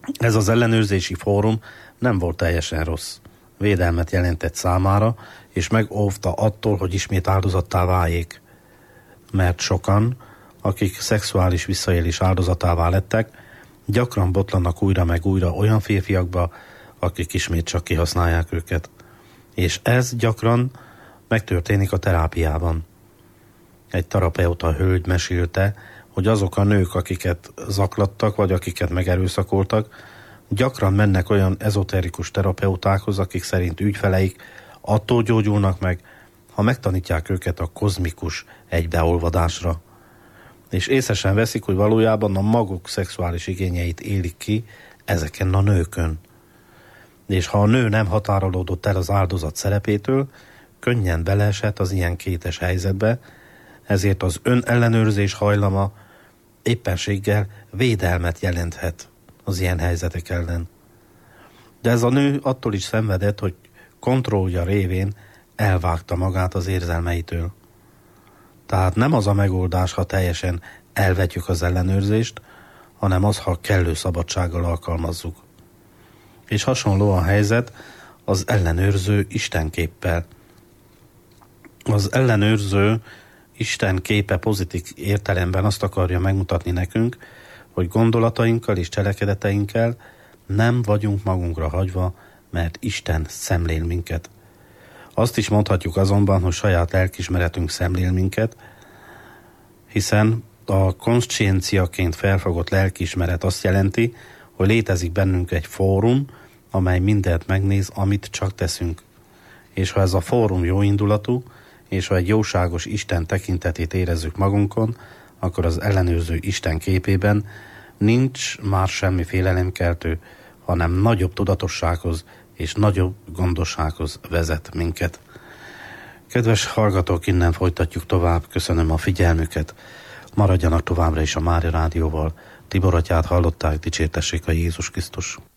Ez az ellenőrzési fórum nem volt teljesen rossz. Védelmet jelentett számára, és megóvta attól, hogy ismét áldozattá váljék. Mert sokan, akik szexuális visszaélés áldozatává lettek, gyakran botlanak újra meg újra olyan férfiakba, akik ismét csak kihasználják őket. És ez gyakran megtörténik a terápiában. Egy terapeuta hölgy mesélte, hogy azok a nők, akiket zaklattak, vagy akiket megerőszakoltak, gyakran mennek olyan ezoterikus terapeutákhoz, akik szerint ügyfeleik attól gyógyulnak meg, ha megtanítják őket a kozmikus egybeolvadásra. És észesen veszik, hogy valójában a maguk szexuális igényeit élik ki ezeken a nőkön. És ha a nő nem határolódott el az áldozat szerepétől, könnyen beleesett az ilyen kétes helyzetbe, ezért az önellenőrzés hajlama éppenséggel védelmet jelenthet az ilyen helyzetek ellen. De ez a nő attól is szenvedett, hogy kontrollja révén elvágta magát az érzelmeitől. Tehát nem az a megoldás, ha teljesen elvetjük az ellenőrzést, hanem az, ha kellő szabadsággal alkalmazzuk. És hasonló a helyzet az ellenőrző istenképpel. Az ellenőrző Isten képe pozitív értelemben azt akarja megmutatni nekünk, hogy gondolatainkkal és cselekedeteinkkel nem vagyunk magunkra hagyva, mert Isten szemlél minket. Azt is mondhatjuk azonban, hogy saját lelkiismeretünk szemlél minket, hiszen a konszcienciaként felfogott lelkiismeret azt jelenti, hogy létezik bennünk egy fórum, amely mindent megnéz, amit csak teszünk. És ha ez a fórum jóindulatú, és ha egy jóságos Isten tekintetét érezzük magunkon, akkor az ellenőrző Isten képében nincs már semmi félelemkeltő, hanem nagyobb tudatossághoz és nagyobb gondossághoz vezet minket. Kedves hallgatók, innen folytatjuk tovább. Köszönöm a figyelmüket. Maradjanak továbbra is a Mária Rádióval. Tibor atyát hallották, dicsértessék a Jézus Krisztus.